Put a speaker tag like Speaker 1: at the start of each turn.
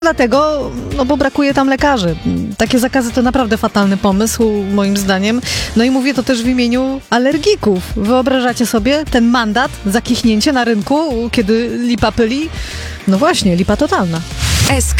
Speaker 1: Dlatego, bo brakuje tam lekarzy. Takie zakazy to naprawdę fatalny pomysł, moim zdaniem. No i mówię to też w imieniu alergików. Wyobrażacie sobie ten mandat za kichnięcie na rynku, kiedy lipa pyli? No właśnie, lipa totalna.
Speaker 2: SK